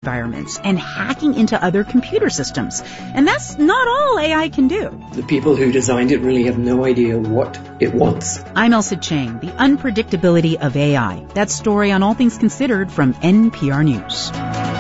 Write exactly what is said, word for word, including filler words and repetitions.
environments and hacking into other computer systems. And that's not all A I can do. The people who designed it really have no idea what it wants. I'm Elsa Chang, the unpredictability of A I. That story on All Things Considered from N P R News.